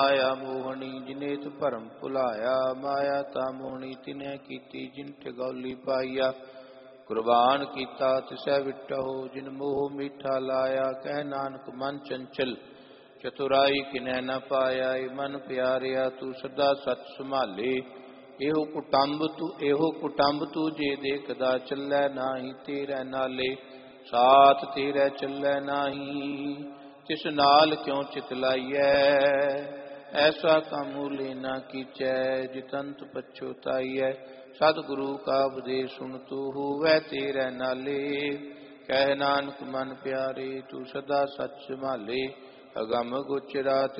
ਮਾਇਆ ਮੋਹਣੀ ਜਿਨੇਤ ਭਰਮ ਭੁਲਾਇਆ, ਮਾਇਆ ਤਾ ਮੋਹਣੀ ਤਿਨੈ ਕੀਤੀ ਜਿਨ ਠਗੌਲੀ ਪਾਈਆ। ਕੁਰਬਾਨ ਕੀਤਾ ਤਿਸੈ ਵਿਟਹੁ ਜਿਨ ਮੋਹ ਮੀਠਾ ਲਾਇਆ, ਕਹਿ ਨਾਨਕ ਮਨ ਚੰਚਲ ਚਤੁਰਾਈ ਕਿਨੈ ਨ ਪਾਇਆ। ਮਨ ਪਿਆਰਿਆ ਤੂੰ ਸਦਾ ਸਚ ਸੰਭਾਲੇ, ਇਹੋ ਕੁਟੰਬ ਤੂੰ ਜੇ ਦੇਖਦਾ ਚੱਲੈ ਨਾਹੀ ਤੇਰੇ ਨਾਲੇ। ਸਾਥ ਤੇਰੇ ਚੱਲੈ ਨਾਹੀ ਤਿਸ ਨਾਲ ਕਿਉ ਚਿਤ ਲਾਈਐ, ਐਸਾ ਕਾਮੂ ਲੈਣਾ ਕੀਚੈ ਜਿਤੰਤ ਪਛੋਤਾਈਐ। ਸਤਿਗੁਰੂ ਕਾ ਉਪਦੇਸ਼ ਸੁਣ ਤੂੰ ਹੋਵੈ ਤੇਰੇ ਨਾਲੇ, ਕਹਿ ਨਾਨਕ ਮਨ ਪਿਆਰੇ ਤੂੰ ਸਦਾ ਸਚ ਸੰਭਾਲੇ। ਅਗਮ ਗੋਚਰਾ